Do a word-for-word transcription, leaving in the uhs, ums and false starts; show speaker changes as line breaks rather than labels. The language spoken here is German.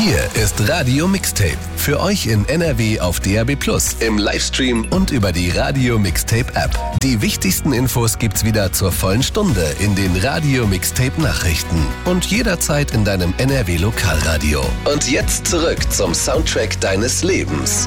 Hier ist Radio Mixtape. Für euch in N R W auf D A B plus, im Livestream und über die Radio Mixtape App. Die wichtigsten Infos gibt's wieder zur vollen Stunde in den Radio Mixtape Nachrichten und jederzeit in deinem N R W Lokalradio. Und jetzt zurück zum Soundtrack deines Lebens.